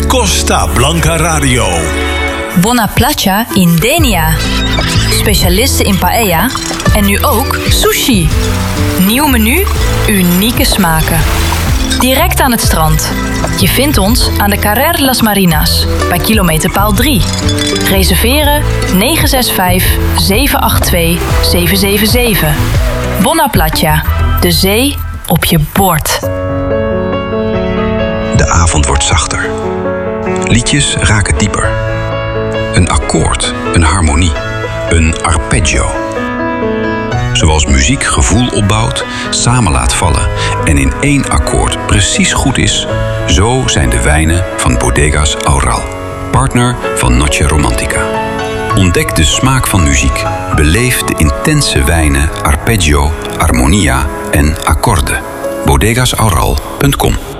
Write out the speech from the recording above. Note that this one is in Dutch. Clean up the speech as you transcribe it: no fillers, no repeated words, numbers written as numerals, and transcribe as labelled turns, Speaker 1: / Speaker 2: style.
Speaker 1: Costa Blanca Radio.
Speaker 2: Buona Placcia in Denia. Specialisten in paella en nu ook sushi. Nieuw menu, unieke smaken. Direct aan het strand. Je vindt ons aan de Carrer Las Marinas, bij kilometerpaal 3. Reserveren 965 782 777. Buona Placcia, de zee op je bord.
Speaker 3: De avond wordt zachter. Liedjes raken dieper. Een akkoord, een harmonie, een arpeggio. Zoals muziek gevoel opbouwt, samen laat vallen en in één akkoord precies goed is, zo zijn de wijnen van Bodegas Aural, partner van Noche Romantica. Ontdek de smaak van muziek. Beleef de intense wijnen, arpeggio, armonia en akkoorden. Bodegasaural.com